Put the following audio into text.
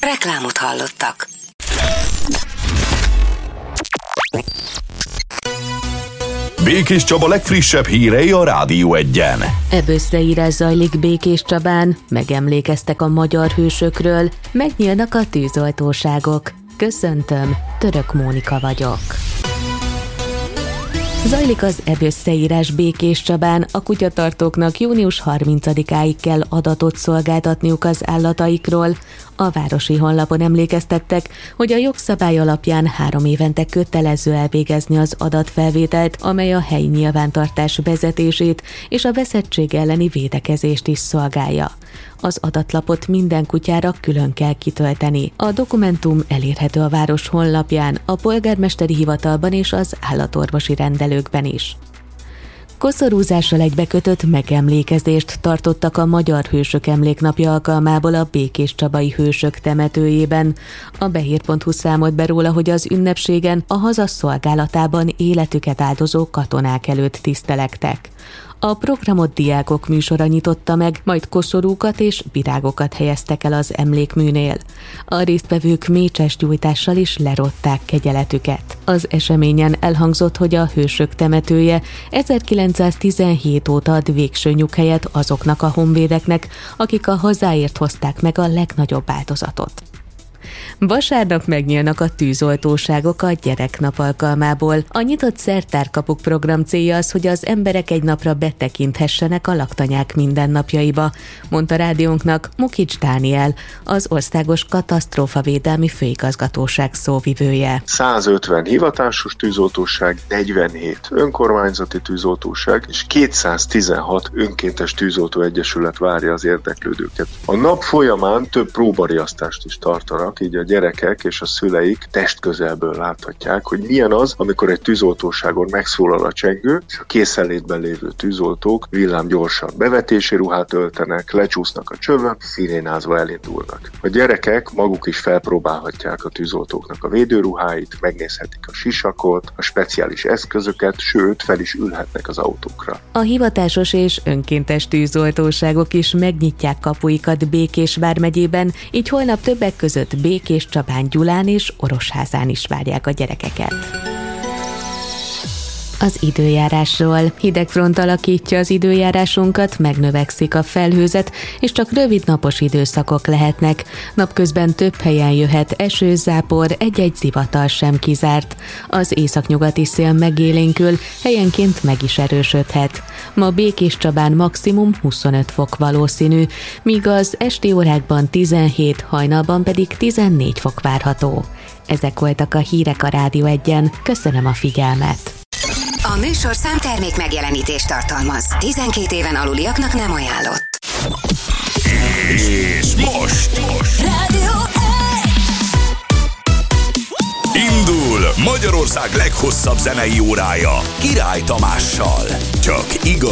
Reklámot hallottak. Békés Csaba legfrissebb hírei a Rádió Egyen. Eböszreírás zajlik Békés Csabán, megemlékeztek a magyar hősökről, megnyílnak a tűzoltóságok. Köszöntöm, Török Mónika vagyok. Zajlik az ebösszeírás Békés Csabán, a kutyatartóknak június 30-áig kell adatot szolgáltatniuk az állataikról. A városi honlapon emlékeztettek, hogy a jogszabály alapján 3 évente kötelező elvégezni az adatfelvételt, amely a helyi nyilvántartás vezetését és a veszettség elleni védekezést is szolgálja. Az adatlapot minden kutyára külön kell kitölteni. A dokumentum elérhető a város honlapján, a polgármesteri hivatalban és az állatorvosi rendelőkben is. Koszorúzással egybekötött megemlékezést tartottak a Magyar Hősök Emléknapja alkalmából a Békés Csabai Hősök temetőjében. A Behír.hu számolt be róla, hogy az ünnepségen a haza szolgálatában életüket áldozó katonák előtt tisztelektek. A programot diákok műsora nyitotta meg, majd koszorúkat és virágokat helyeztek el az emlékműnél. A résztvevők mécsesgyújtással is lerották kegyeletüket. Az eseményen elhangzott, hogy a Hősök temetője 1917 óta ad végső nyughelyet azoknak a honvédeknek, akik a hazáért hozták meg a legnagyobb áldozatot. Vasárnap megnyílnak a tűzoltóságok a gyereknap alkalmából. A nyitott szertárkapuk program célja az, hogy az emberek egy napra betekinthessenek a laktanyák mindennapjaiba, mondta rádiónknak Mukics Dániel, az Országos Katasztrófavédelmi Főigazgatóság szóvivője. 150 hivatásos tűzoltóság, 47 önkormányzati tűzoltóság és 216 önkéntes tűzoltóegyesület várja az érdeklődőket. A nap folyamán több próbariasztást is tartanak, így a gyerekek és a szüleik testközelből láthatják, hogy milyen az, amikor egy tűzoltóságon megszólal a csengő, és a készenlétben lévő tűzoltók villámgyorsan bevetési ruhát öltenek, lecsúsznak a csövön, szirénázva elindulnak. A gyerekek maguk is felpróbálhatják a tűzoltóknak a védőruháit, megnézhetik a sisakot, a speciális eszközöket, sőt, fel is ülhetnek az autókra. A hivatásos és önkéntes tűzoltóságok is megnyitják kapuikat Békés vármegyében, így holnap többek között Békés Csabán, Gyulán és Orosházán is várják a gyerekeket. Az időjárásról. Hideg front alakítja az időjárásunkat, megnövekszik a felhőzet, és csak rövid napos időszakok lehetnek. Napközben több helyen jöhet eső, zápor, egy-egy zivatar sem kizárt. Az északnyugati szél megélénkül, helyenként meg is erősödhet. Ma Békés Csabán maximum 25 fok valószínű, míg az esti órákban 17, hajnalban pedig 14 fok várható. Ezek voltak a hírek a Rádió Egyen. Köszönöm a figyelmet! A műsor számtermék megjelenítést tartalmaz. 12 éven aluliaknak nem ajánlott. És most Rádió indul Magyarország leghosszabb zenei órája Király Tamással. Csak igaz